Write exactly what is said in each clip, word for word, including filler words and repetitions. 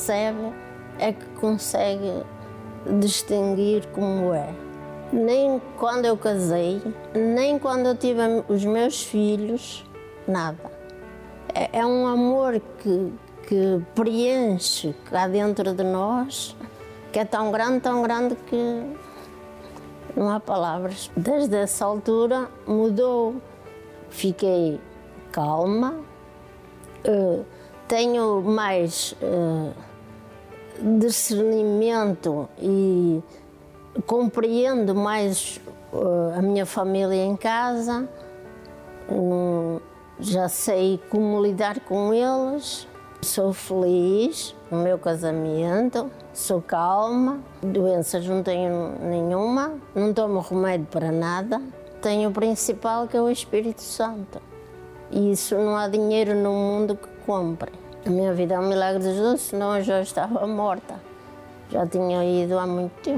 percebe é que consegue distinguir como é. Nem quando eu casei, nem quando eu tive os meus filhos, nada. É, é um amor que, que preenche cá dentro de nós, que é tão grande, tão grande que não há palavras. Desde essa altura mudou. Fiquei calma, uh, tenho mais uh, discernimento e compreendo mais uh, a minha família em casa, um, já sei como lidar com eles, sou feliz no meu casamento, sou calma, doenças não tenho nenhuma, não tomo remédio para nada, tenho o principal que é o Espírito Santo. E isso não há dinheiro no mundo que compre. A minha vida é um milagre de Jesus, senão eu já estava morta. Já tinha ido há muito tempo.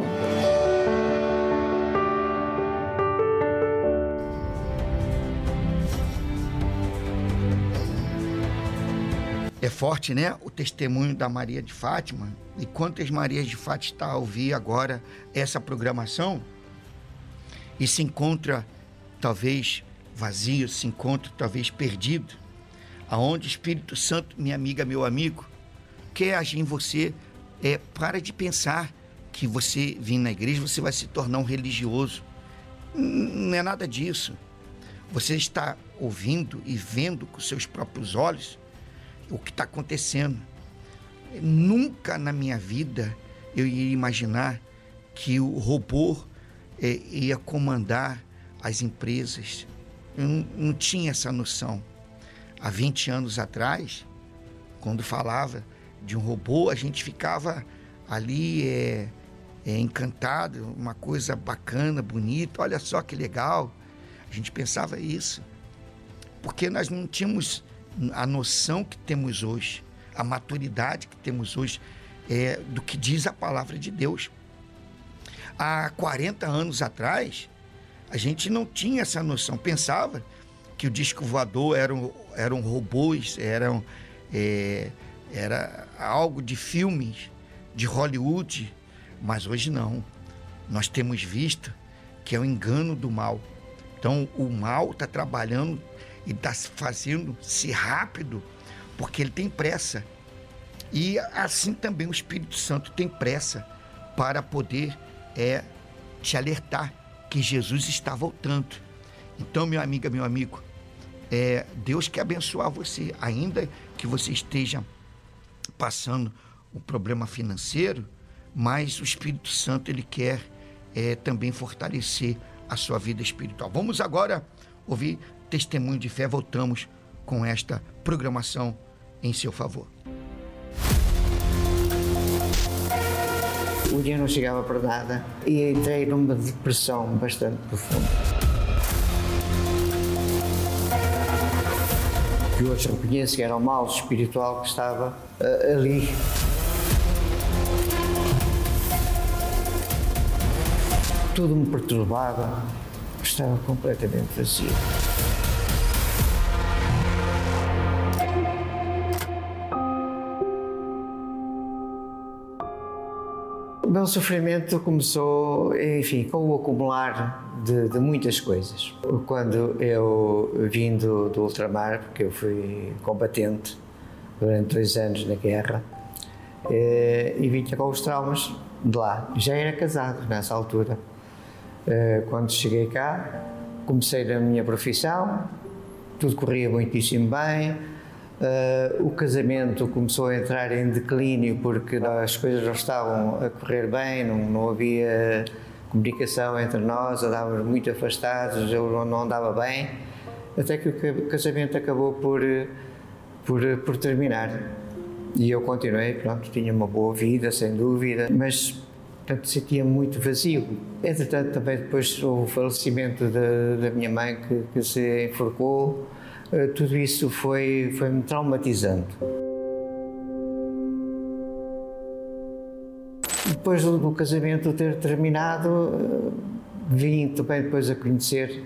É forte, né? O testemunho da Maria de Fátima. E quantas Marias de Fátima está a ouvir agora essa programação e se encontra talvez vazio, se encontra talvez perdido, aonde o Espírito Santo, minha amiga, meu amigo, quer agir em você. É, para de pensar que você vir na igreja, você vai se tornar um religioso. Não é nada disso. Você está ouvindo e vendo com seus próprios olhos o que está acontecendo. Nunca na minha vida eu ia imaginar que o robô é, ia comandar as empresas. Eu não, não tinha essa noção. Há vinte anos atrás, quando falava de um robô, a gente ficava ali é, é, encantado, uma coisa bacana, bonita, olha só que legal. A gente pensava isso, porque nós não tínhamos a noção que temos hoje, a maturidade que temos hoje é, do que diz a palavra de Deus. Há quarenta anos atrás, a gente não tinha essa noção, pensava que o disco voador eram, eram robôs, eram, é, era algo de filmes de Hollywood, mas hoje não. Nós temos visto que é o engano do mal. Então o mal está trabalhando e está fazendo ser rápido porque ele tem pressa. E assim também o Espírito Santo tem pressa para poder é, te alertar que Jesus está voltando. Então, minha amiga, meu amigo, é, Deus quer abençoar você, ainda que você esteja passando um problema financeiro, mas o Espírito Santo ele quer é, também fortalecer a sua vida espiritual. Vamos agora ouvir testemunho de fé. Voltamos com esta programação em seu favor. O dia não chegava para nada e entrei numa depressão bastante profunda. Que hoje reconheço que era o mal espiritual que estava uh, ali. Tudo me perturbava, estava completamente vazio. O meu sofrimento começou, enfim, com o acumular de, de muitas coisas. Quando eu vim do, do ultramar, porque eu fui combatente durante dois anos na guerra, e, e vinha com os traumas de lá. Já era casado nessa altura. Quando cheguei cá, comecei na minha profissão, tudo corria muitíssimo bem. Uh, o casamento começou a entrar em declínio porque as coisas não estavam a correr bem, não, não havia comunicação entre nós, andávamos muito afastados, eu não, não andava bem, até que o casamento acabou por, por, por terminar. E eu continuei, pronto, tinha uma boa vida, sem dúvida, mas portanto, sentia-me muito vazio. Entretanto, também depois o falecimento da, da minha mãe que, que se enforcou. Uh, tudo isso foi, foi-me traumatizando. Depois do, do casamento ter terminado, uh, vim também depois a conhecer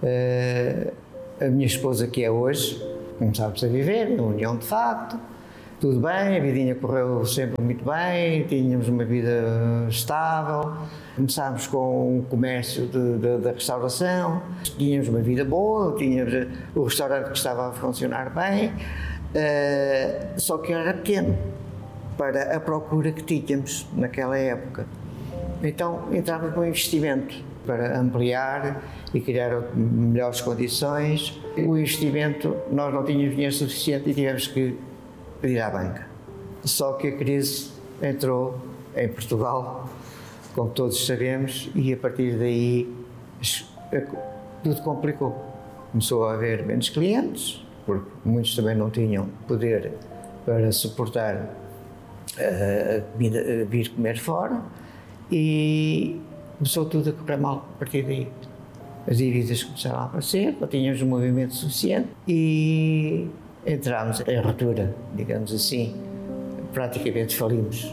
uh, a minha esposa que é hoje. Começámos a viver, a união de facto, tudo bem, a vidinha correu sempre muito bem, tínhamos uma vida estável, começámos com o comércio de, de, da restauração, tínhamos uma vida boa, tínhamos o restaurante que estava a funcionar bem, uh, só que era pequeno para a procura que tínhamos naquela época. Então entramos no investimento para ampliar e criar melhores condições. O investimento, nós não tínhamos dinheiro suficiente e tivemos que pedir à banca. Só que a crise entrou em Portugal, como todos sabemos, e a partir daí tudo complicou. Começou a haver menos clientes, porque muitos também não tinham poder para suportar a comida, a vir comer fora, e começou tudo a correr mal a partir daí. As dívidas começaram a aparecer, não tínhamos um movimento suficiente e entramos em ruptura, digamos assim, praticamente falimos.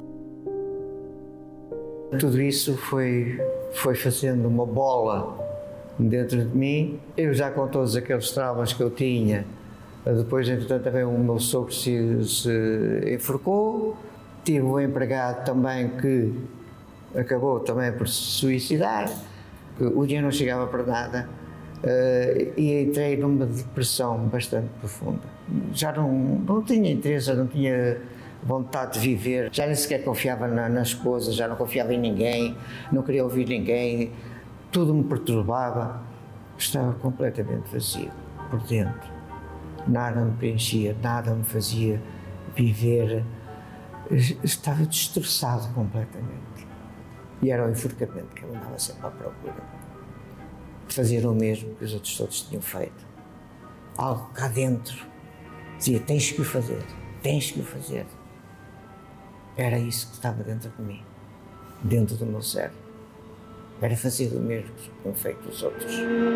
Tudo isso foi, foi fazendo uma bola dentro de mim. Eu já com todos aqueles traumas que eu tinha, depois entretanto também o meu sogro se, se enforcou, tive um empregado também que acabou também por se suicidar, o dinheiro não chegava para nada. Uh, e entrei numa depressão bastante profunda. Já não, não tinha interesse, já não tinha vontade de viver, já nem sequer confiava na, na esposa, já não confiava em ninguém, não queria ouvir ninguém, tudo me perturbava. Estava completamente vazio por dentro, nada me preenchia, nada me fazia viver, estava destroçado completamente. E era o enforcamento que eu andava sempre à procura. Fazer o mesmo que os outros todos tinham feito. Algo cá dentro dizia, tens que o fazer, tens que o fazer. Era isso que estava dentro de mim, dentro do meu cérebro. Era fazer o mesmo que tinham feito os outros.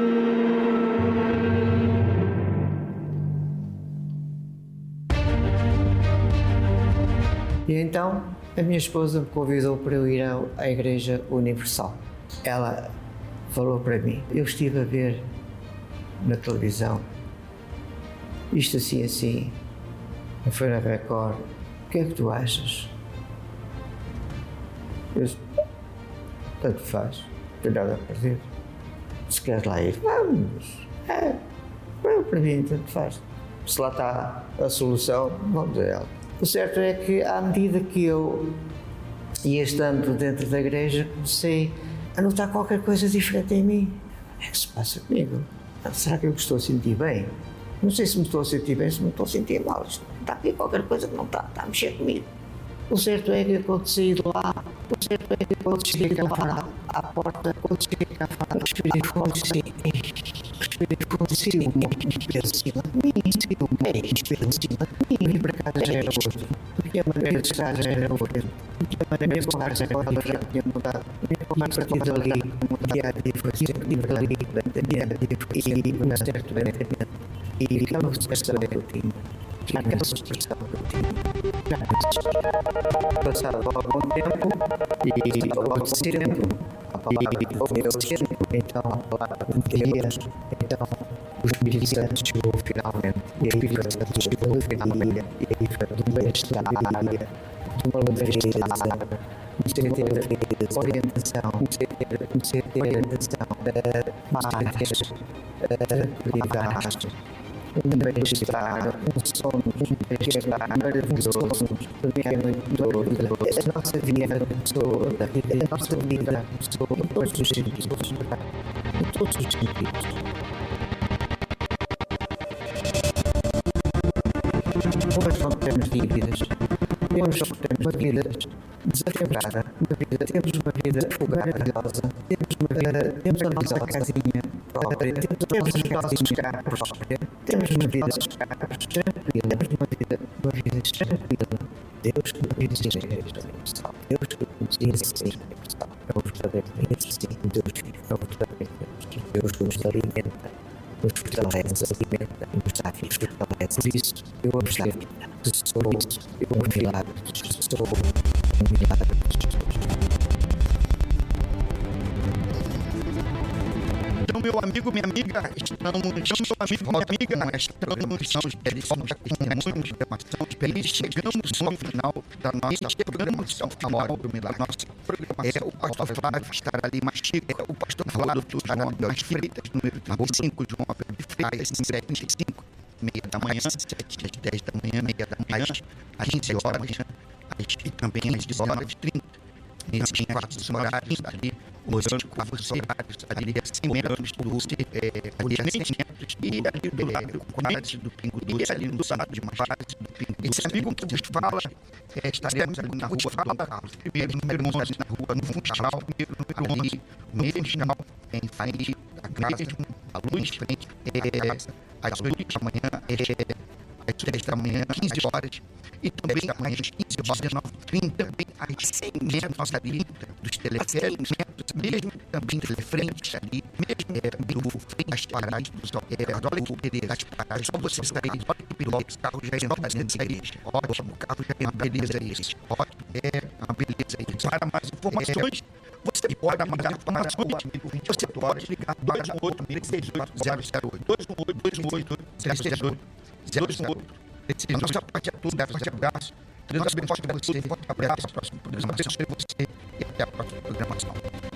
E então a minha esposa me convidou para eu ir à Igreja Universal. Ela falou para mim, eu estive a ver na televisão, isto assim, assim, foi na Record, o que é que tu achas? Eu disse, tanto faz, não tenho nada a perder. Se queres lá ir, vamos. É, para mim, tanto faz. Se lá está a solução, vamos a ela. O certo é que, à medida que eu ia estando dentro da igreja, comecei a notar qualquer coisa diferente em mim. O que é que se passa comigo? Será que eu me estou a sentir bem? Não sei se me estou a sentir bem, se me estou a sentir mal. Está aqui qualquer coisa que não está, está a mexer comigo. O certo é que quando saí de lá, o certo é que quando cheguei cá fora, à porta, quando cheguei cá fora, o Espírito Santo disse, o Espírito Santo disse, um peso em cima de mim, um peso em cima de mim, e para casa já era outro, porque a maneira de estar já era outra, porque a maneira de estar já tinha mudado, e a partir dali, o dia a dia foi sempre diferente, o dia a dia foi um certo entendimento, e aquela expressão que eu tinha, aquela expressão que eu tinha, já não passado algum tempo e logo cedo a palavra foi cedo, então um dia, então o Espírito Santo chegou finalmente, e o Espírito Santo chegou finalmente, e aí foi de um bem-estar, de uma leveza, comecei a ter orientação, comecei a ter, comecei a ter orientação, paz, tranquilidade, um bem-estar, um sono, um bem-estar maravilhoso, dormir a noite toda. A nossa vida começou, a nossa vida começou em todos os sentidos, em todos os sentidos. Nós não temos dívidas, temos, temos uma vida desafiada, uma vida, temos uma vida maravilhosa, temos uma vida, temos a nossa casinha própria, temos os nossos carros próprios, temos uma vida tranquila, temos uma vida, uma vida tranquila. Deus que nos diz universal, Deus que nos diz universal, é o verdadeiro Deus, sim, Deus vive, é o verdadeiro Deus, Deus que nos alimenta, nos fortalece, alimenta e nos dá vida, fortalece. Por isso, eu observo que sou um milagre de Jesus, sou um milagre de Jesus. Então, meu amigo, minha amiga, estamos, meu amigo, minha amiga, estamos, estamos, testemunhos, e chegamos no final da nossa programação final do Milagre. Nossa programação, é o pastor Flávio estará ali mais chico, o pastor Flávio estará ali mais Freitas, número cinco, João Pedro de Freitas, sete e cinco, meia da manhã, sete às dez da manhã, meia da manhã, às quinze horas, e também às dezenove horas e trinta. Nesses quatro horários ali, orando com você, ali a cem metros do é, ali a cem metros, e ali do lado quase do Pingo Doce, ali no lado de mais quase do Pingo Doce. Esse amigo que vos fala, é, estaremos ali na rua Dom Carlos, primeiro número onze, na rua no Funchal, primeiro número onze, no Funchal, em frente à casa, a luz, em frente, é, às oito da manhã, é, às três da manhã, quinze horas, e também às quinze horas, dezenove e trinta, também às cem metros ali dos teleféricos, mesmo também telefrentes ali, mesmo é, do frente às paradas dos Adólfo Pereira, as paradas, só você sair, olha que piloto, o carro já é fazendo isso, ótimo, o carro já é uma beleza isso, ótimo, é uma beleza isso. Para mais informações, você pode mandar para a sua, você pode ligar dois um oito, seis oito zero zero oito, dois um oito, dois um oito, zero zero oito, zero zero oito. A nossa parte é tudo, forte abraço. Deus abençoe você, forte abraço, próximo programa. Abençoe você e até a próxima programação.